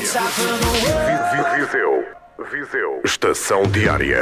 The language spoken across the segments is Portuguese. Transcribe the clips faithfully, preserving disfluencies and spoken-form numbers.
Viseu. Viseu. Estação Diária.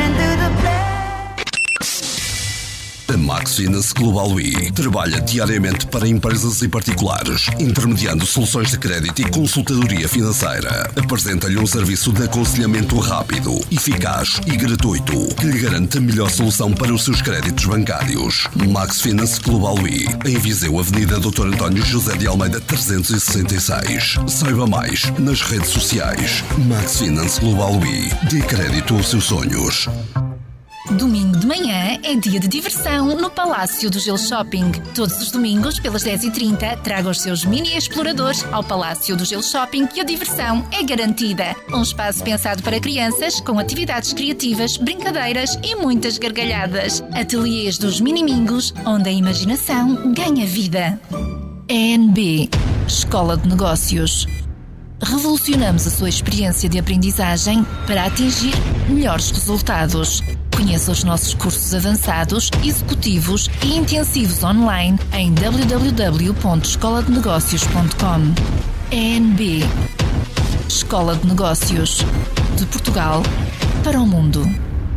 A Max Finance Global I trabalha diariamente para empresas e particulares, intermediando soluções de crédito e consultadoria financeira. Apresenta-lhe um serviço de aconselhamento rápido, eficaz e gratuito, que lhe garante a melhor solução para os seus créditos bancários. Max Finance Global I, em Viseu, Avenida doutor António José de Almeida trezentos e sessenta e seis. Saiba mais nas redes sociais. Max Finance Global I, dê crédito aos seus sonhos. Domingo de manhã é dia de diversão no Palácio do Gelo Shopping. Todos os domingos, pelas dez e trinta, traga os seus mini exploradores ao Palácio do Gelo Shopping, que a diversão é garantida. Um espaço pensado para crianças, com atividades criativas, brincadeiras e muitas gargalhadas. Ateliês dos Minimingos, onde a imaginação ganha vida. E N B, Escola de Negócios. Revolucionamos a sua experiência de aprendizagem para atingir melhores resultados. Conheça os nossos cursos avançados, executivos e intensivos online em w w w ponto escola de negócios ponto com. E N B, Escola de Negócios, de Portugal para o mundo.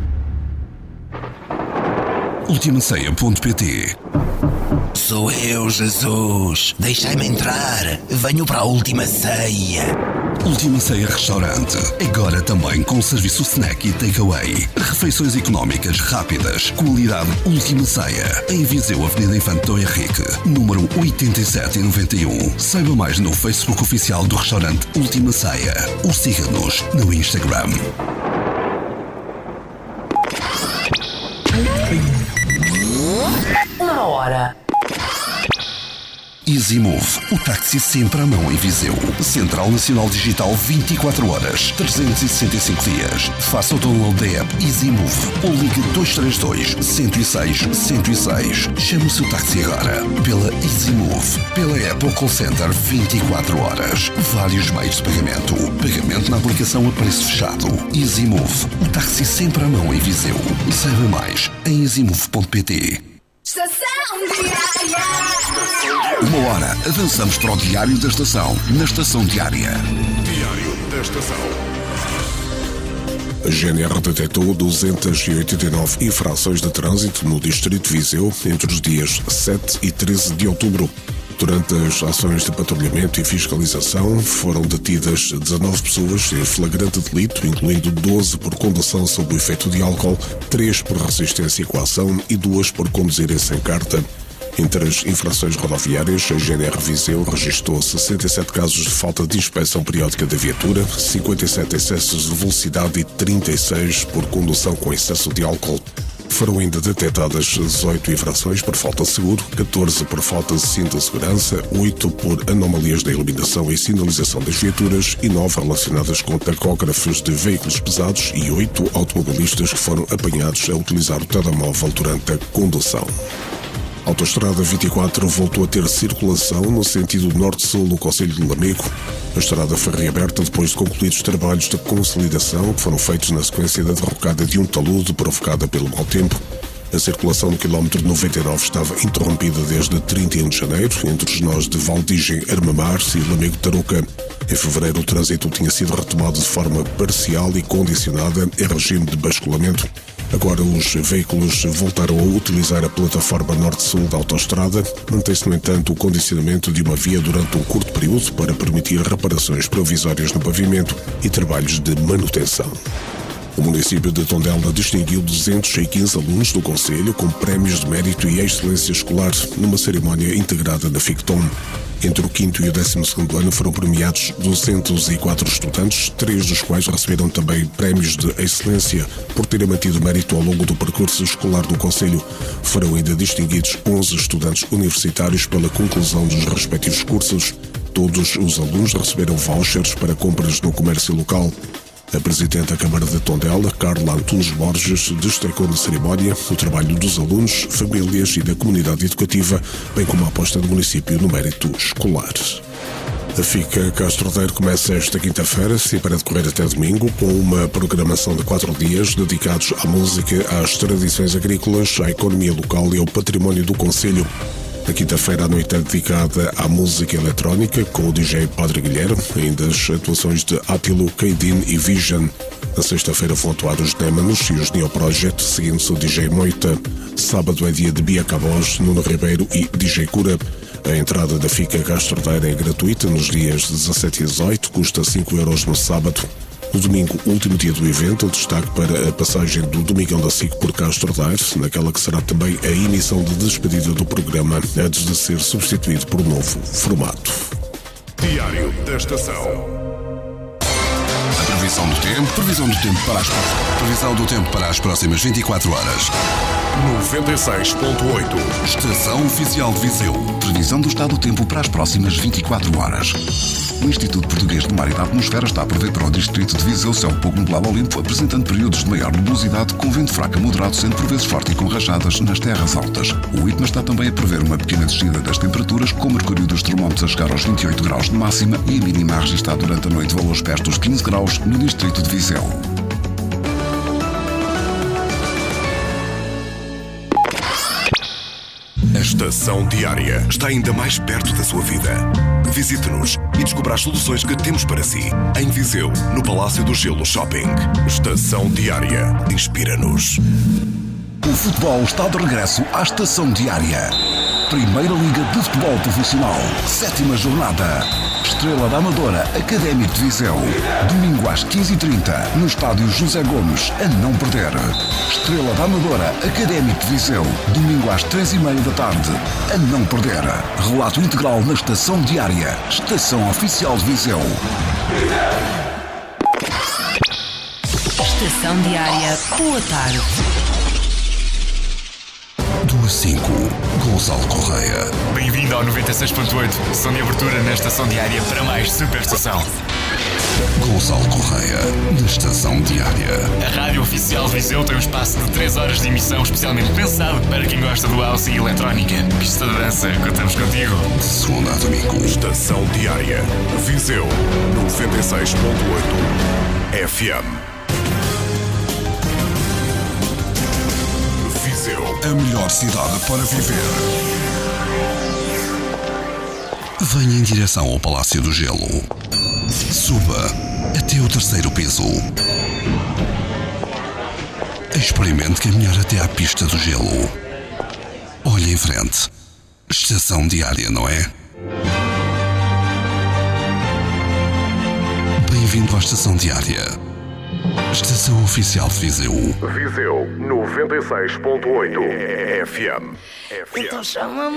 Ultimaceia ponto pt. Sou eu, Jesus. Deixai-me entrar. Venho para a Última Ceia. Última Ceia Restaurante, agora também com serviço snack e takeaway. Refeições económicas rápidas, qualidade Última Ceia. Em Viseu, Avenida Infante Dom Henrique, número oitenta e sete e noventa e um. Saiba mais no Facebook oficial do restaurante Última Ceia ou siga-nos no Instagram. Uma hora. EasyMove, o táxi sempre à mão em Viseu. Central Nacional Digital vinte e quatro horas, trezentos e sessenta e cinco dias. Faça o download da app EasyMove ou ligue dois três dois, um zero seis, um zero seis. Chame o seu táxi agora pela EasyMove, pela app ou call center vinte e quatro horas. Vários meios de pagamento. Pagamento na aplicação a preço fechado. EasyMove, o táxi sempre à mão em Viseu. Saiba mais em easymove ponto pt. Estação Diária. Uma hora, avançamos para o Diário da Estação, na Estação Diária. Diário da Estação. A G N R detectou duzentas e oitenta e nove infrações de trânsito no Distrito de Viseu entre os dias sete e treze de outubro. Durante as ações de patrulhamento e fiscalização, foram detidas dezanove pessoas em flagrante delito, incluindo doze por condução sob o efeito de álcool, três por resistência e coação e duas por conduzirem sem carta. Entre as infrações rodoviárias, a G N R Viseu registrou sessenta e sete casos de falta de inspeção periódica da viatura, cinquenta e sete excessos de velocidade e trinta e seis por condução com excesso de álcool. Foram ainda detectadas dezoito infrações por falta de seguro, catorze por falta de cinto de segurança, oito por anomalias da iluminação e sinalização das viaturas e nove relacionadas com tacógrafos de veículos pesados e oito automobilistas que foram apanhados a utilizar o telemóvel durante a condução. A Autostrada vinte e quatro voltou a ter circulação no sentido norte-sul no concelho de Lamego. A estrada foi reaberta depois de concluídos trabalhos de consolidação que foram feitos na sequência da derrocada de um talude provocada pelo mau tempo. A circulação no quilómetro noventa e nove estava interrompida desde trinta e um de janeiro, entre os nós de Valdigem, Armamar e Lamego-Tarouca. Em fevereiro, o trânsito tinha sido retomado de forma parcial e condicionada em regime de basculamento. Agora os veículos voltaram a utilizar a plataforma norte-sul da autoestrada. Mantém-se, no entanto, o condicionamento de uma via durante um curto período para permitir reparações provisórias no pavimento e trabalhos de manutenção. O município de Tondela distinguiu duzentos e quinze alunos do concelho com prémios de mérito e excelência escolar numa cerimónia integrada na Ficton. Entre o quinto e o décimo segundo ano foram premiados duzentos e quatro estudantes, três dos quais receberam também prémios de excelência por terem mantido mérito ao longo do percurso escolar do concelho. Foram ainda distinguidos onze estudantes universitários pela conclusão dos respectivos cursos. Todos os alunos receberam vouchers para compras no comércio local. A Presidente da Câmara de Tondela, Carla Antunes Borges, destacou na cerimónia o trabalho dos alunos, famílias e da comunidade educativa, bem como a aposta do município no mérito escolar. A FICA Castro Daire começa esta quinta-feira, e para decorrer até domingo, com uma programação de quatro dias dedicados à música, às tradições agrícolas, à economia local e ao património do concelho. A quinta-feira à noite é dedicada à música eletrónica com o D J Padre Guilherme, ainda as atuações de Attilo, Keidin e Vision. Na sexta-feira vão atuar os Némanos e os Neo Project, seguindo-se o D J Moita. Sábado é dia de Bia Cabos, Nuno Ribeiro e D J Cura. A entrada da Fica Gastrodeira é gratuita nos dias dezassete e dezoito, custa cinco euros no sábado. No domingo, último dia do evento, o destaque para a passagem do Domingão da SIC por Castrodeiro, naquela que será também a emissão de despedida do programa, antes de ser substituído por um novo formato. Diário da Estação. Previsão do tempo, previsão do tempo para as previsão do tempo para as próximas vinte e quatro horas. noventa e seis ponto oito. Estação Oficial de Viseu. Previsão do estado do tempo para as próximas vinte e quatro horas. O Instituto Português do Mar e da Atmosfera está a prever para o distrito de Viseu céu pouco nublado ao limpo, apresentando períodos de maior nebulosidade com vento fraco a moderado, sendo por vezes forte e com rajadas nas terras altas. O IPMA está também a prever uma pequena descida das temperaturas, com o mercúrio dos termómetros a chegar aos vinte e oito graus de máxima e a mínima a registrar durante a noite valores perto dos quinze graus no distrito de Viseu. A Estação Diária está ainda mais perto da sua vida. Visite-nos e descubra as soluções que temos para si. Em Viseu, no Palácio do Gelo Shopping. Estação Diária. Inspira-nos. O futebol está de regresso à Estação Diária. Primeira Liga de Futebol Profissional. Sétima jornada. Estrela da Amadora, Académico de Viseu. Domingo às quinze e trinta, no estádio José Gomes, a não perder. Estrela da Amadora, Académico de Viseu. Domingo às três e meia da tarde, a não perder. Relato integral na Estação Diária. Estação Oficial de Viseu. Estação Diária, boa tarde. duas cinco, Gonçalo Correia. Bem-vindo ao noventa e seis ponto oito, som de abertura na Estação Diária para mais Superestação. Gonçalo Correia, na Estação Diária. A Rádio Oficial de Viseu tem um espaço de três horas de emissão especialmente pensado para quem gosta do house e eletrónica. Pista de dança, contamos contigo. De segunda a domingo. Estação Diária. Viseu, noventa e seis ponto oito F M. A melhor cidade para viver. Venha em direção ao Palácio do Gelo. Suba até o terceiro piso. Experimente caminhar até à pista do gelo. Olhe em frente. Estação Diária, não é? Bem-vindo à Estação Diária. Estação Oficial de Viseu. Viseu, noventa e seis ponto oito F M. Então chama-me